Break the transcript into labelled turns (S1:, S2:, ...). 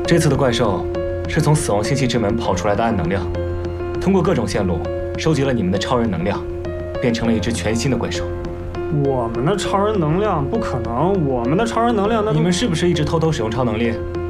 S1: 这次的怪兽是从死亡星系之门跑出来的暗能量，通过各种线路收集了你们的超人能量，变成了一只全新的怪兽。
S2: 我们的超人能量不可能，我们的超人能量那……
S1: 你们是不是一直偷偷使用超能力？